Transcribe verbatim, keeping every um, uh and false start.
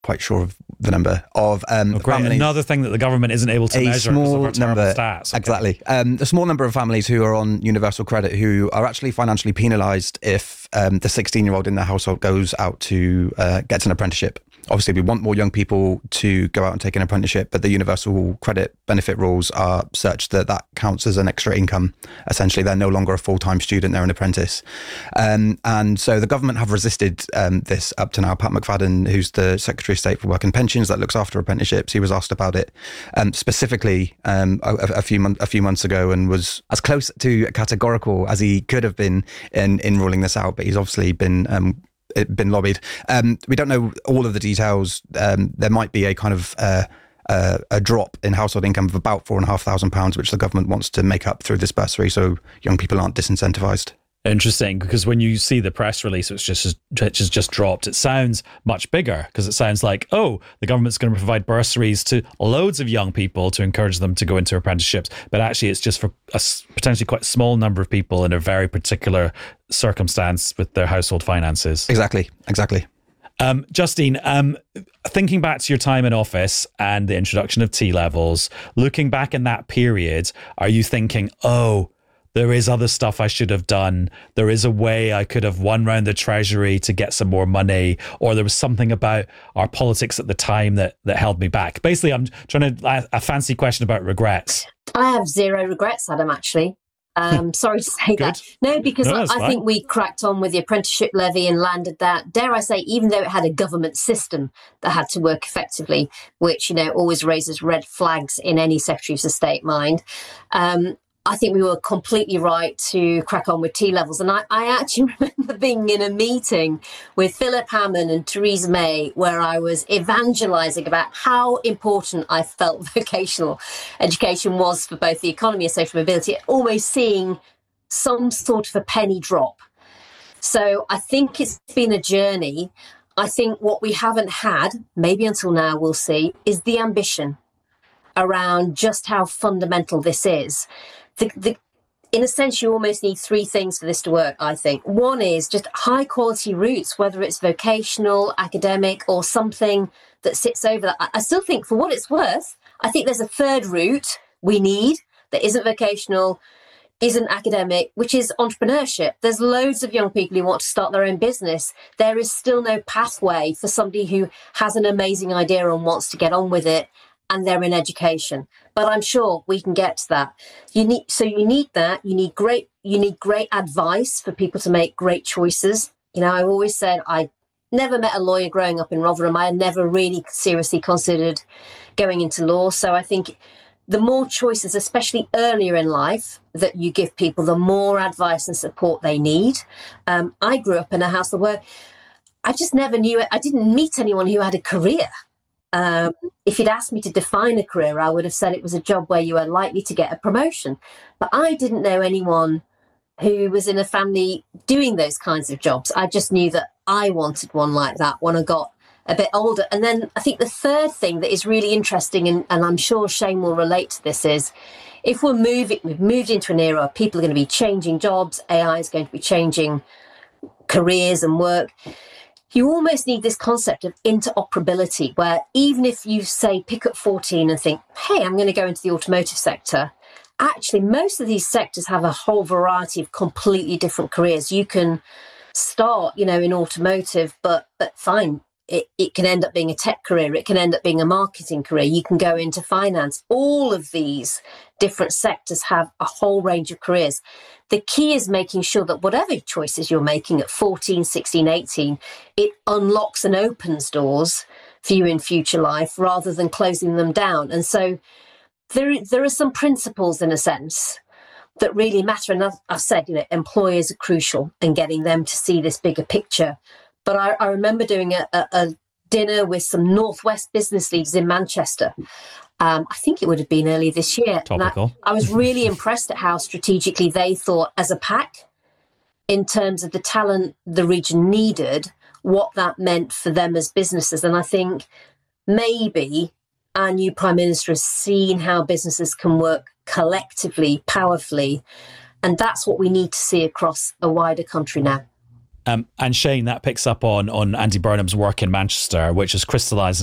quite sure of the number of um, oh, great. families. Another thing that the government isn't able to a measure small because of our number, stats. Okay. Exactly. Um, a small number of families who are on universal credit who are actually financially penalised if um, the sixteen-year-old in their household goes out to uh, gets an apprenticeship. Obviously, we want more young people to go out and take an apprenticeship, but the universal credit benefit rules are such that that counts as an extra income. Essentially, they're no longer a full-time student, they're an apprentice. Um, and so the government have resisted um, this up to now. Pat McFadden, who's the Secretary of State for Work and Pensions that looks after apprenticeships, he was asked about it um, specifically um, a, a, few mon- a few months ago and was as close to categorical as he could have been in, in ruling this out, but he's obviously been... Um, been lobbied. Um, we don't know all of the details. Um, there might be a kind of uh, uh, a drop in household income of about four and a half thousand pounds, which the government wants to make up through this bursary, so young people aren't disincentivized. Interesting, because when you see the press release, which just which has just dropped, it sounds much bigger because it sounds like, oh, the government's going to provide bursaries to loads of young people to encourage them to go into apprenticeships. But actually, it's just for a potentially quite small number of people in a very particular circumstance with their household finances. Exactly, exactly. Um, Justine, um, thinking back to your time in office and the introduction of T-levels, looking back in that period, are you thinking, oh, there is other stuff I should have done. There is a way I could have won round the Treasury to get some more money, or there was something about our politics at the time that, that held me back. Basically, I'm trying to ask a fancy question about regrets. I have zero regrets, Adam, actually. Um, sorry to say that. No, because no, I, I think we cracked on with the apprenticeship levy and landed that, dare I say, even though it had a government system that had to work effectively, which, you know, always raises red flags in any Secretary of State mind. Um, I think we were completely right to crack on with T-levels. And I, I actually remember being in a meeting with Philip Hammond and Theresa May where I was evangelising about how important I felt vocational education was for both the economy and social mobility, almost seeing some sort of a penny drop. So I think it's been a journey. I think what we haven't had, maybe until now we'll see, is the ambition around just how fundamental this is. The, the, in a sense, you almost need three things for this to work, I think. One is just high quality routes, whether it's vocational, academic, or something that sits over that. I, I still think, for what it's worth, I think there's a third route we need that isn't vocational, isn't academic, which is entrepreneurship. There's loads of young people who want to start their own business. There is still no pathway for somebody who has an amazing idea and wants to get on with it, and they're in education. But I'm sure we can get to that. You need, so you need that. You need great, you need great advice for people to make great choices. You know, I've always said I never met a lawyer growing up in Rotherham. I never really seriously considered going into law. So I think the more choices, especially earlier in life, that you give people, the more advice and support they need. Um, I grew up in a house where I just never knew it. I didn't meet anyone who had a career. Um, if you'd asked me to define a career, I would have said it was a job where you were likely to get a promotion. But I didn't know anyone who was in a family doing those kinds of jobs. I just knew that I wanted one like that when I got a bit older. And then I think the third thing that is really interesting, and, and I'm sure Shane will relate to this, is if we're moving, we've moved into an era where people are going to be changing jobs, A I is going to be changing careers and work. You almost need this concept of interoperability, where even if you say pick up fourteen and think, hey, I'm going to go into the automotive sector, actually most of these sectors have a whole variety of completely different careers. You can start, you know, in automotive, but but fine, it, it can end up being a tech career. It can end up being a marketing career. You can go into finance. All of these different sectors have a whole range of careers. The key is making sure that whatever choices you're making at fourteen, sixteen, eighteen, it unlocks and opens doors for you in future life rather than closing them down. And so there, there are some principles, in a sense, that really matter. And I've, I've said, you know, employers are crucial in getting them to see this bigger picture. But I, I remember doing a, a, a dinner with some Northwest business leaders in Manchester. Um, I think it would have been earlier this year. Topical. I, I was really impressed at how strategically they thought as a pack in terms of the talent the region needed, what that meant for them as businesses. And I think maybe our new Prime Minister has seen how businesses can work collectively, powerfully. And that's what we need to see across a wider country now. Um, and Shane, that picks up on on Andy Burnham's work in Manchester, which has crystallised